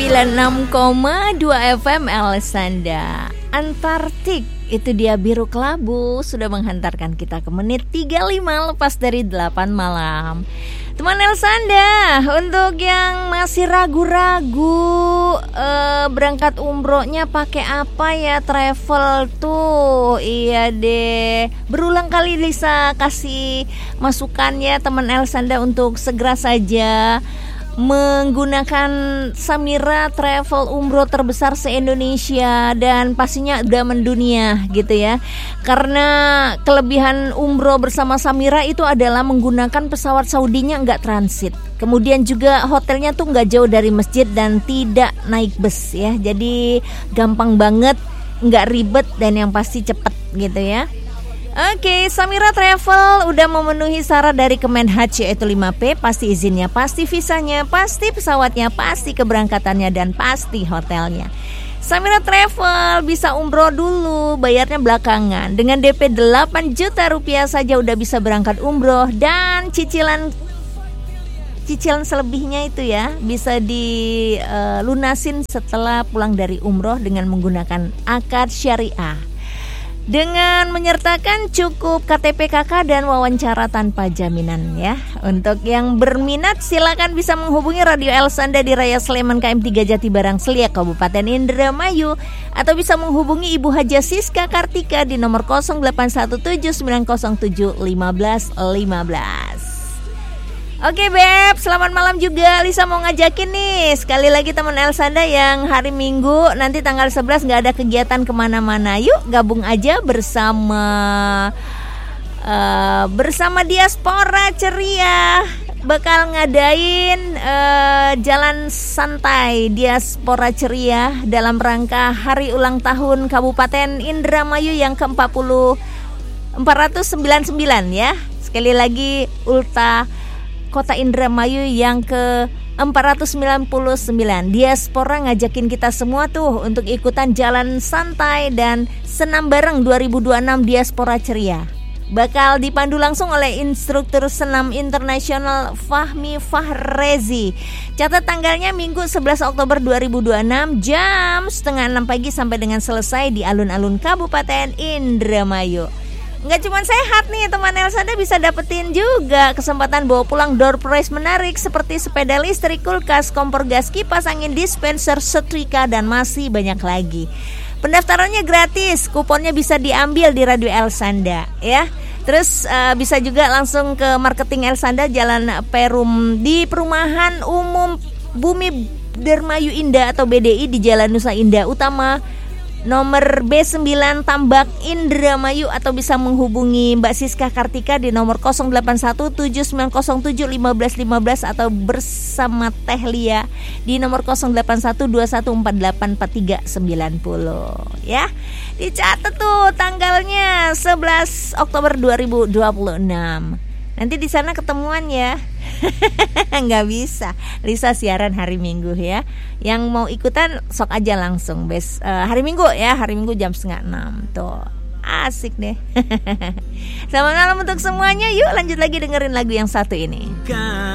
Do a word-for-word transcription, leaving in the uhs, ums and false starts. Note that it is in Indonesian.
sembilan puluh enam koma dua F M Elsanda. Antartik, itu dia biru kelabu, sudah menghantarkan kita ke menit tiga puluh lima lepas dari delapan malam. Teman Elsanda, untuk yang masih ragu-ragu eh, berangkat umrohnya pakai apa ya, travel tuh, iya deh. Berulang kali Lisa kasih masukan ya teman Elsanda untuk segera saja menggunakan Samira travel umroh terbesar se-Indonesia dan pastinya udah mendunia gitu ya. Karena kelebihan umroh bersama Samira itu adalah menggunakan pesawat Saudinya nggak transit. Kemudian juga hotelnya tuh nggak jauh dari masjid dan tidak naik bus ya. Jadi gampang banget, nggak ribet dan yang pasti cepet gitu ya. Oke, Samira Travel udah memenuhi syarat dari Kemenhaj yaitu lima P, pasti izinnya, pasti visanya, pasti pesawatnya, pasti keberangkatannya, dan pasti hotelnya. Samira Travel bisa umroh dulu, bayarnya belakangan. Dengan D P delapan juta rupiah saja udah bisa berangkat umroh dan cicilan cicilan selebihnya itu ya bisa dilunasin setelah pulang dari umroh dengan menggunakan akad syariah. Dengan menyertakan cukup K T P K K dan wawancara tanpa jaminan ya. Untuk yang berminat silakan bisa menghubungi Radio Elsanda di Raya Sleman K M tiga Jatibarang Seliak Kabupaten Indramayu, atau bisa menghubungi Ibu Haja Siska Kartika di nomor nol delapan satu tujuh sembilan nol tujuh lima satu lima. Oke Beb, selamat malam juga. Lisa mau ngajakin nih sekali lagi teman Elsanda yang hari Minggu nanti tanggal sebelas gak ada kegiatan kemana-mana. Yuk gabung aja bersama uh, bersama Diaspora Ceria. Bakal ngadain uh, jalan santai Diaspora Ceria dalam rangka hari ulang tahun Kabupaten Indramayu yang ke empat ratus sembilan puluh sembilan ya. Sekali lagi Ulta Kota Indramayu yang ke empat ratus sembilan puluh sembilan. Diaspora ngajakin kita semua tuh untuk ikutan jalan santai dan senam bareng dua ribu dua puluh enam Diaspora Ceria. Bakal dipandu langsung oleh instruktur senam internasional Fahmi Fahrezi. Catat tanggalnya Minggu sebelas Oktober dua ribu dua puluh enam jam setengah enam pagi sampai dengan selesai di alun-alun Kabupaten Indramayu. Nggak cuma sehat nih teman Elsanda, bisa dapetin juga kesempatan bawa pulang door prize menarik seperti sepeda listrik, kulkas, kompor gas, kipas angin, dispenser, setrika, dan masih banyak lagi. Pendaftarannya gratis, kuponnya bisa diambil di Radio Elsanda ya. Terus uh, bisa juga langsung ke marketing Elsanda Jalan Perum di Perumahan Umum Bumi Dermayu Indah atau B D I di Jalan Nusa Indah Utama nomor B sembilan Tambak Indramayu, atau bisa menghubungi Mbak Siska Kartika di nomor nol delapan satu tujuh sembilan nol tujuh lima lima lima, atau bersama Teh Lia di nomor nol delapan satu dua satu empat delapan empat tiga sembilan nol ya. Dicatat tuh tanggalnya sebelas Oktober dua ribu dua puluh enam. Nanti di sana ketemuan ya. Nggak bisa, Lisa siaran hari Minggu ya. Yang mau ikutan sok aja langsung bes uh, hari Minggu ya, hari Minggu jam setengah enam tuh. Asik deh. Selamat malam untuk semuanya. Yuk lanjut lagi dengerin lagu yang satu ini.